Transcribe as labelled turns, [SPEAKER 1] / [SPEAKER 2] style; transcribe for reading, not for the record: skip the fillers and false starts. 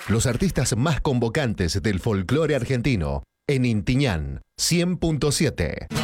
[SPEAKER 1] Los artistas más convocantes del folclore argentino en Intiñán 100.7.